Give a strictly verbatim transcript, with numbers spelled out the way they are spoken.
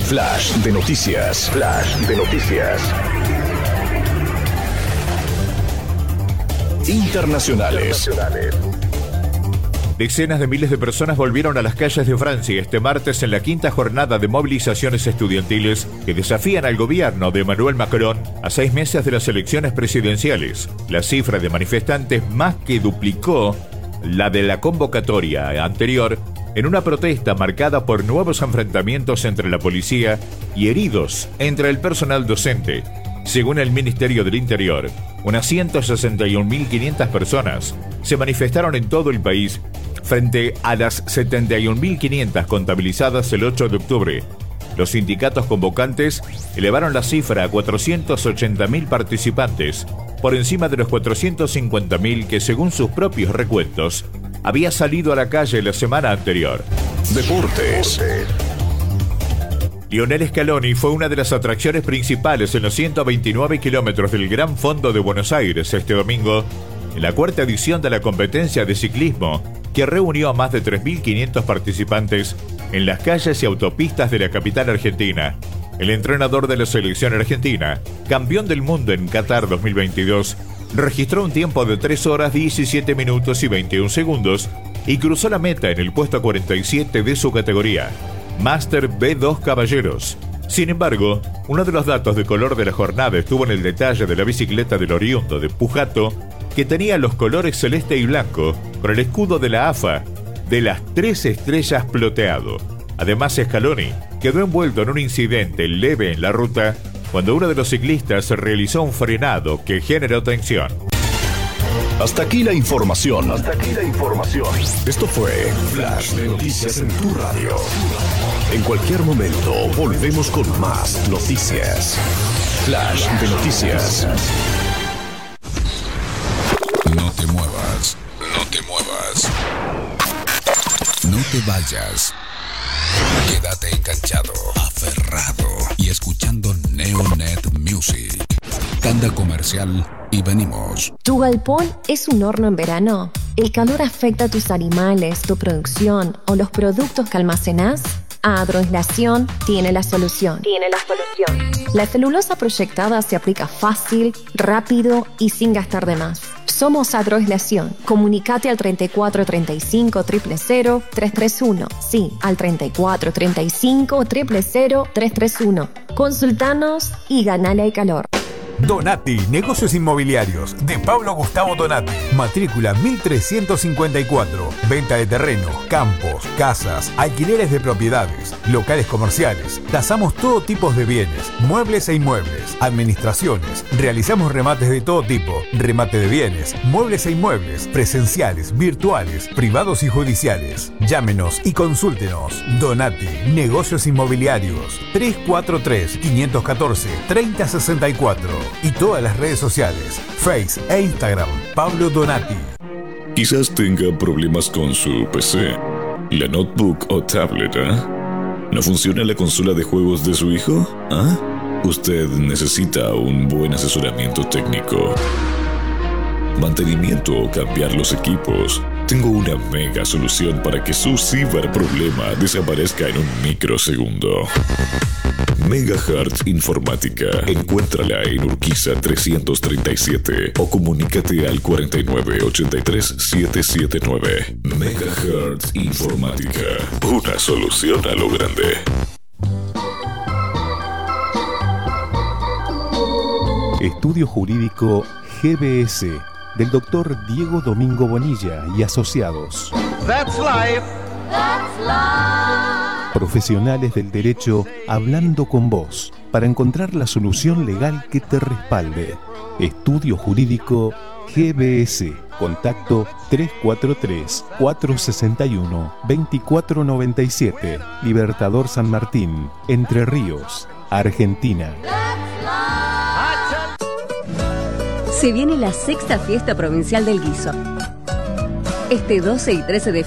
Flash de noticias. Flash de noticias. Internacionales. Decenas de miles de personas volvieron a las calles de Francia este martes en la quinta jornada de movilizaciones estudiantiles que desafían al gobierno de Emmanuel Macron a seis meses de las elecciones presidenciales. La cifra de manifestantes más que duplicó la de la convocatoria anterior en una protesta marcada por nuevos enfrentamientos entre la policía y heridos entre el personal docente. Según el Ministerio del Interior, unas ciento sesenta y un mil quinientas personas se manifestaron en todo el país frente a las setenta y un mil quinientas contabilizadas el ocho de octubre. Los sindicatos convocantes elevaron la cifra a cuatrocientos ochenta mil participantes, por encima de los cuatrocientos cincuenta mil que, según sus propios recuentos, había salido a la calle la semana anterior. Deportes. Lionel Scaloni fue una de las atracciones principales en los ciento veintinueve kilómetros del Gran Fondo de Buenos Aires este domingo, en la cuarta edición de la competencia de ciclismo, que reunió a más de tres mil quinientos participantes en las calles y autopistas de la capital argentina. El entrenador de la selección argentina, campeón del mundo en Qatar dos mil veintidós, registró un tiempo de tres horas diecisiete minutos y veintiún segundos y cruzó la meta en el puesto cuarenta y siete de su categoría, Master B dos Caballeros. Sin embargo, uno de los datos de color de la jornada estuvo en el detalle de la bicicleta del oriundo de Pujato, que tenía los colores celeste y blanco con el escudo de la A F A de las tres estrellas ploteado. Además, Scaloni quedó envuelto en un incidente leve en la ruta cuando uno de los ciclistas realizó un frenado que generó tensión. Hasta aquí la información. Hasta aquí la información. Esto fue Flash de Noticias en tu radio. En cualquier momento volvemos con más noticias. Flash de Noticias. No te muevas, no te muevas. No te vayas. Quédate enganchado, aferrado y escuchando Neonet Music. Tanda comercial y venimos. ¿Tu galpón es un horno en verano? ¿El calor afecta a tus animales, tu producción o los productos que almacenás? Agroaislación tiene la solución. Tiene la solución. La celulosa proyectada se aplica fácil, rápido y sin gastar de más. Somos Agroaislación. Comunicate al treinta y cuatro treinta y cinco cero cero cero tres tres uno. Sí, al treinta y cuatro treinta y cinco cero cero cero tres tres uno. Consultanos y ganale el calor. Donati, negocios inmobiliarios, de Pablo Gustavo Donati. Matrícula mil trescientos cincuenta y cuatro. Venta de terrenos, campos, casas, alquileres de propiedades, locales comerciales. Tasamos todo tipo de bienes, muebles e inmuebles, administraciones. Realizamos remates de todo tipo, remate de bienes, muebles e inmuebles, presenciales, virtuales, privados y judiciales. Llámenos y consúltenos. Donati, negocios inmobiliarios. tres cuatro tres, cinco uno cuatro, tres cero seis cuatro. Y todas las redes sociales, Face e Instagram, Pablo Donati. Quizás tenga problemas con su P C, la notebook o tablet, ¿eh? ¿No funciona la consola de juegos de su hijo? ¿Ah? Usted necesita un buen asesoramiento técnico, mantenimiento o cambiar los equipos. Tengo una mega solución para que su ciberproblema desaparezca en un microsegundo. Megahertz Informática. Encuéntrala en Urquiza trescientos treinta y siete o comunícate al cuarenta y nueve ochenta y tres setecientos setenta y nueve. Megahertz Informática. Una solución a lo grande. Estudio Jurídico G B S del doctor Diego Domingo Bonilla y asociados. That's life. That's life. Profesionales del derecho hablando con vos para encontrar la solución legal que te respalde. Estudio Jurídico G B S. Contacto tres cuatro tres, cuatro seis uno, dos cuatro nueve siete. Libertador San Martín, Entre Ríos, Argentina. Se viene la sexta fiesta provincial del guiso. Este doce y trece de